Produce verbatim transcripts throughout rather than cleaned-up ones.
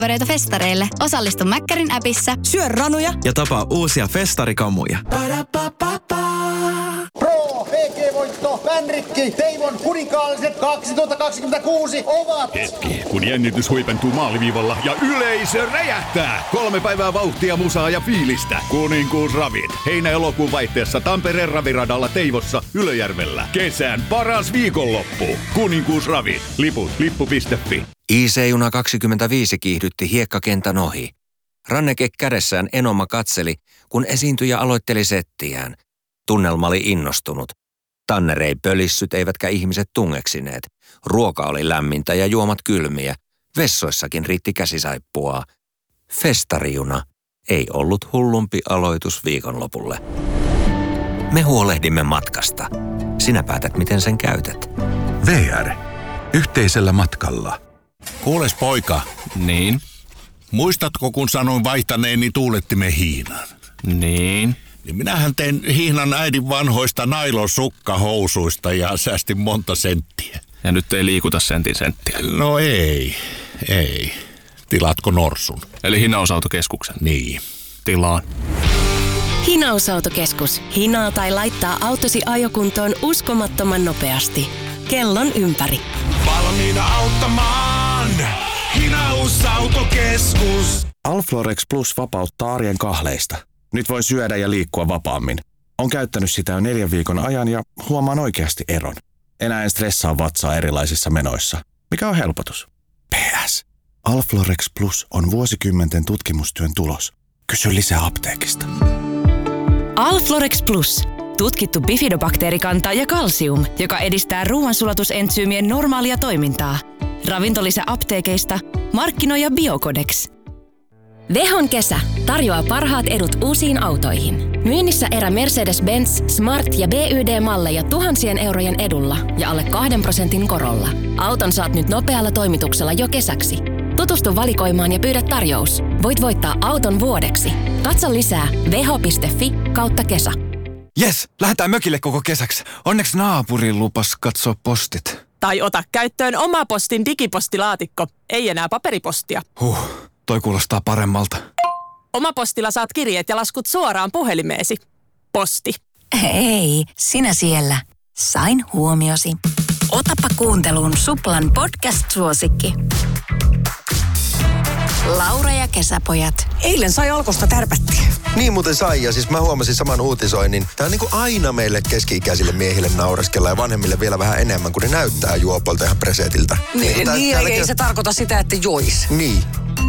kavereita festareille. Osallistu Mäkkärin appissa. Syö ranuja ja tapaa uusia festarikamuja. Pro P G-voitto, Vänrikki, Teivon kuninkaalliset kaksituhattakaksikymmentäkuusi ovat... Hetki, kun jännitys huipentuu maaliviivalla ja yleisö räjähtää. Kolme päivää vauhtia, musaa ja fiilistä. Kuninkuusravit. Heinä-elokuun vaihteessa Tampereen raviradalla Teivossa Ylöjärvellä. Kesän paras viikonloppu. Kuninkuusravit. Liput lippu piste fi. I C-juna kaksikymmentäviisi kiihdytti hiekkakentän ohi. Ranneke kädessään Enoma katseli, kun esiintyjä aloitteli settiään. Tunnelma oli innostunut. Tanner ei pölissyt eivätkä ihmiset tungeksineet. Ruoka oli lämmintä ja juomat kylmiä. Vessoissakin riitti käsisaippua. Festarijuna ei ollut hullumpi aloitus viikonlopulle. Me huolehdimme matkasta. Sinä päätät, miten sen käytät. V R. Yhteisellä matkalla. Kuules poika. Niin? Muistatko, kun sanoin vaihtaneeni tuulettimen hiinan? Niin? Niin minähän tein hihnan äidin vanhoista nailon sukkahousuista ja säästin monta senttiä. Ja nyt ei liikuta sentin senttiä. No ei, ei. Tilaatko norsun? Eli hinausautokeskuksen? Niin. Tilaan. Hinausautokeskus. Hinaa tai laittaa autosi ajokuntoon uskomattoman nopeasti. Kellon ympäri. Valmiina auttamaan. Hinausautokeskus. Alflorex Plus vapauttaa arjen kahleista. Nyt voi syödä ja liikkua vapaammin. On käyttänyt sitä jo neljän viikon ajan ja huomaan oikeasti eron. Enää en stressaa vatsaa erilaisissa menoissa. Mikä on helpotus? P S. Alflorex Plus on vuosikymmenten tutkimustyön tulos. Kysy lisää apteekista. Alflorex Plus. Tutkittu bifidobakteerikanta ja kalsium, joka edistää ruoansulatusensyymien normaalia toimintaa. Ravintolisä apteekeista. Markkinoija Biocodex. Vehon kesä tarjoaa parhaat edut uusiin autoihin. Myynnissä erä Mercedes-Benz, Smart ja B Y D-malleja tuhansien eurojen edulla ja alle kahden prosentin korolla. Auton saat nyt nopealla toimituksella jo kesäksi. Tutustu valikoimaan ja pyydä tarjous. Voit voittaa auton vuodeksi. Katso lisää veho piste fi kautta kesä. Jes, lähdetään mökille koko kesäksi. Onneksi naapuri lupas katsoa postit. Tai ota käyttöön oma postin digipostilaatikko. Ei enää paperipostia. Huh, toi kuulostaa paremmalta. Oma postilla saat kirjeet ja laskut suoraan puhelimeesi. Posti. Hei, sinä siellä. Sain huomiosi. Otapa kuunteluun Suplan podcast-suosikki. Laura ja kesäpojat. Eilen sai Alkosta tärpättiä. Niin muuten sai, ja siis mä huomasin saman uutisoinnin. Tää on niin kuin aina meille keski-ikäisille miehille naureskella ja vanhemmille vielä vähän enemmän, kun ne näyttää juopolta ihan presetiltä. Niin, niin, niin ei, ei se tarkoita sitä, että jois. Niin.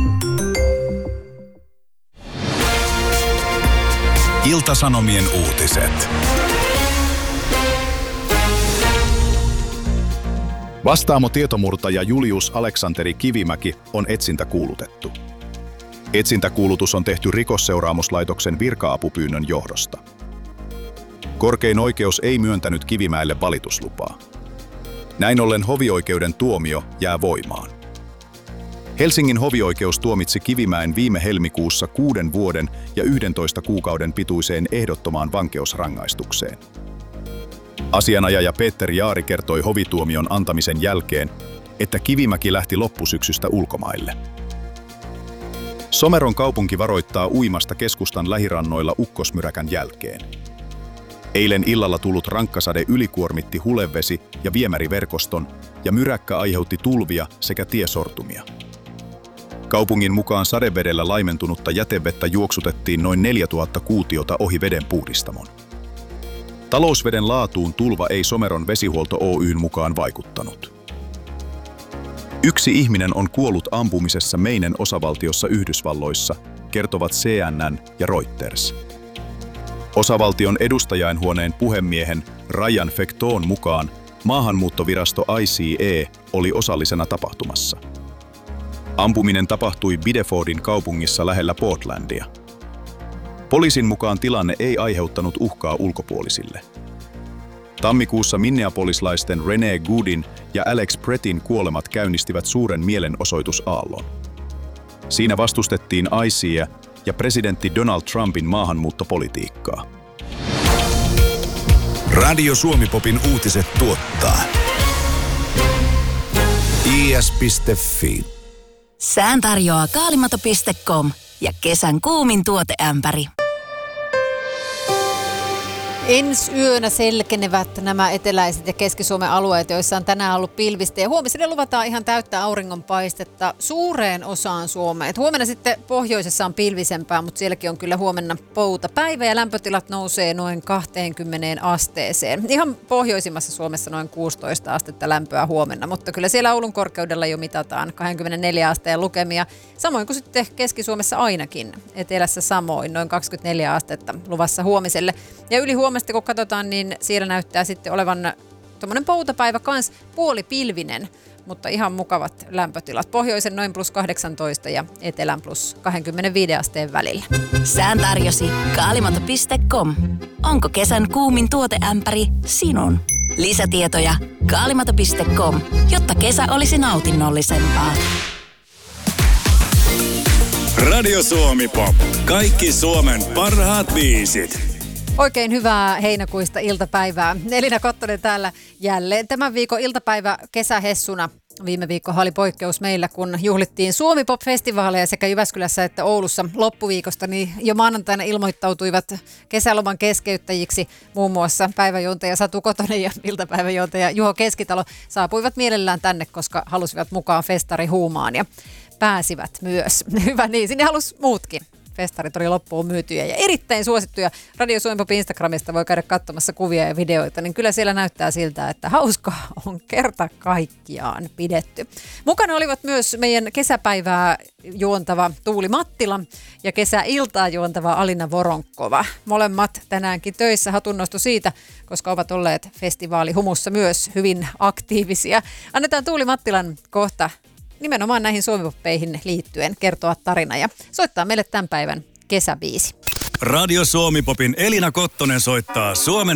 Ilta-Sanomien uutiset. Vastaamo tietomurtaja Julius Aleksanteri Kivimäki on etsintäkuulutettu. Etsintäkuulutus on tehty Rikosseuraamuslaitoksen virka-apupyynnön johdosta. Korkein oikeus ei myöntänyt Kivimäelle valituslupaa. Näin ollen hovioikeuden tuomio jää voimaan. Helsingin hovioikeus tuomitsi Kivimäen viime helmikuussa kuuden vuoden ja yhdentoista kuukauden pituiseen ehdottomaan vankeusrangaistukseen. Asianajaja Peter Jaari kertoi hovituomion antamisen jälkeen, että Kivimäki lähti loppusyksystä ulkomaille. Someron kaupunki varoittaa uimasta keskustan lähirannoilla ukkosmyräkän jälkeen. Eilen illalla tullut rankkasade ylikuormitti hulevesi- ja viemäriverkoston ja myräkkä aiheutti tulvia sekä tiesortumia. Kaupungin mukaan sadevedellä laimentunutta jätevettä juoksutettiin noin neljätuhatta kuutiota ohi vedenpuhdistamon. Talousveden laatuun tulva ei Someron vesihuolto Oy:n mukaan vaikuttanut. Yksi ihminen on kuollut ampumisessa Mainen osavaltiossa Yhdysvalloissa, kertovat C N N ja Reuters. Osavaltion edustajainhuoneen puhemiehen Ryan Fecton mukaan maahanmuuttovirasto I C E oli osallisena tapahtumassa. Ampuminen tapahtui Bidefordin kaupungissa lähellä Portlandia. Poliisin mukaan tilanne ei aiheuttanut uhkaa ulkopuolisille. Tammikuussa minneapolislaisten Renee Goodin ja Alex Prettin kuolemat käynnistivät suuren mielenosoitusaallon. Siinä vastustettiin ICEä ja presidentti Donald Trumpin maahanmuuttopolitiikkaa. Radio Suomi-popin uutiset tuottaa I S piste F I. Sään tarjoaa kaalimato piste com ja kesän kuumin tuoteämpäri. Ensi yönä selkenevät nämä eteläiset ja Keski-Suomen alueet, joissa on tänään ollut pilvistä. Ja huomiselle luvataan ihan täyttä auringonpaistetta suureen osaan Suomea. Et huomenna sitten pohjoisessa on pilvisempää, mutta sielläkin on kyllä huomenna poutapäivä ja lämpötilat nousee noin kaksikymmentä asteeseen. Ihan pohjoisimmassa Suomessa noin kuusitoista astetta lämpöä huomenna, mutta kyllä siellä Oulun korkeudella jo mitataan kaksikymmentäneljä asteen lukemia. Samoin kuin sitten Keski-Suomessa ainakin, etelässä samoin, noin kaksikymmentäneljä astetta luvassa huomiselle. Ja yli huomesta kun katsotaan, niin siellä näyttää sitten olevan tuommoinen poutapäivä kans puolipilvinen, mutta ihan mukavat lämpötilat. Pohjoisen noin plus kahdeksantoista ja etelän plus kaksikymmentäviisi asteen välillä. Sään tarjosi kaalimato piste com. Onko kesän kuumin tuoteämpäri sinun? Lisätietoja kaalimato piste com, jotta kesä olisi nautinnollisempaa. Radio Suomi Pop. Kaikki Suomen parhaat biisit. Oikein hyvää heinäkuista iltapäivää. Elina Kottonen täällä jälleen. Tämän viikon iltapäivä kesähessuna. Viime viikko oli poikkeus meillä, kun juhlittiin Suomi Pop-festivaaleja sekä Jyväskylässä että Oulussa loppuviikosta, niin jo maanantaina ilmoittautuivat kesäloman keskeyttäjiksi muun muassa päiväjuontaja Satu Kotonen ja iltapäiväjuontaja Juho Keskitalo saapuivat mielellään tänne, koska halusivat mukaan festarihuumaan ja pääsivät myös. Hyvä niin, sinne halusi muutkin. Festarit oli loppuun myytyjä ja erittäin suosittuja. Radio Suomi Pop Instagramista voi käydä katsomassa kuvia ja videoita, niin kyllä siellä näyttää siltä, että hauskaa on kerta kaikkiaan pidetty. Mukana olivat myös meidän kesäpäivää juontava Tuuli Mattila ja kesäiltaa juontava Alina Voronkova. Molemmat tänäänkin töissä, hatunnosto siitä, koska ovat olleet festivaalihumussa myös hyvin aktiivisia. Annetaan Tuuli Mattilan kohta nimenomaan näihin suomipoppeihin liittyen kertoa tarina ja soittaa meille tämän päivän kesäbiisi. Radio Suomi Popin Elina Kottonen soittaa Suomen